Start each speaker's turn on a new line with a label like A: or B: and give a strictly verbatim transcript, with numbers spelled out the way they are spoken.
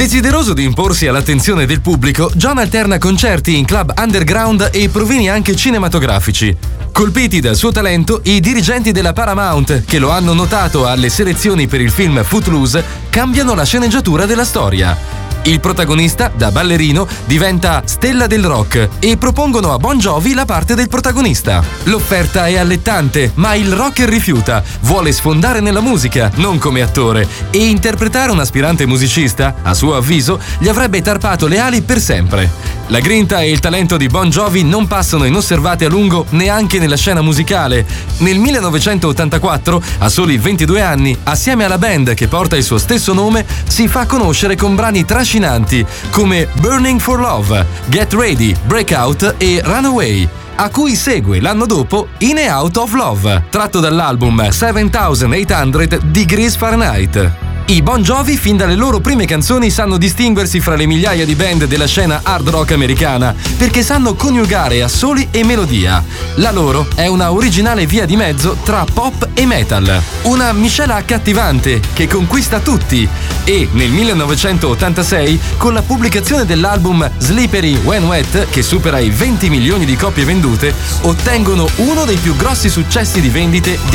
A: Desideroso di imporsi all'attenzione del pubblico, John alterna concerti in club underground e provini anche cinematografici. Colpiti dal suo talento, i dirigenti della Paramount, che lo hanno notato alle selezioni per il film Footloose, cambiano la sceneggiatura della storia. Il protagonista, da ballerino, diventa stella del rock e propongono a Bon Jovi la parte del protagonista. L'offerta è allettante, ma il rocker rifiuta, vuole sfondare nella musica, non come attore, e interpretare un aspirante musicista, a suo avviso, gli avrebbe tarpato le ali per sempre. La grinta e il talento di Bon Jovi non passano inosservati a lungo neanche nella scena musicale. Nel millenovecentottantaquattro, a soli ventidue anni, assieme alla band che porta il suo stesso nome, si fa conoscere con brani trascinanti come Burning for Love, Get Ready, Breakout e Runaway, a cui segue l'anno dopo In and Out of Love, tratto dall'album settecento Degrees Fahrenheit. I Bon Jovi, fin dalle loro prime canzoni, sanno distinguersi fra le migliaia di band della scena hard rock americana, perché sanno coniugare assoli e melodia. La loro è una originale via di mezzo tra pop e metal. Una miscela accattivante che conquista tutti e, nel millenovecentottantasei, con la pubblicazione dell'album Slippery When Wet, che supera i venti milioni di copie vendute, ottengono uno dei più grossi successi di vendite di